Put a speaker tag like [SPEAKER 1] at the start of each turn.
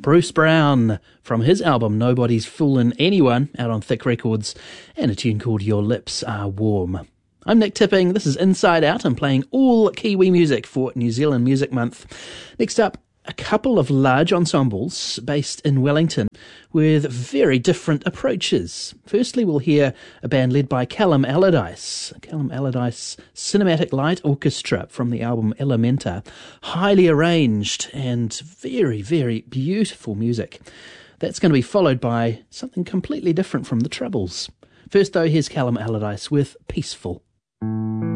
[SPEAKER 1] Bruce Brown from his album Nobody's Foolin' Anyone, out on Thick Records, and a tune called Your Lips Are Warm. I'm Nick Tipping, this is Inside Out. I'm playing all Kiwi music for New Zealand Music Month. Next up, a couple of large ensembles based in Wellington with very different approaches. Firstly, we'll hear a band led by Callum Allardyce. Callum Allardyce Cinematic Light Orchestra from the album Elementa. Highly arranged and very, very beautiful music. That's going to be followed by something completely different from the Troubles. First, though, here's Callum Allardyce with Peaceful.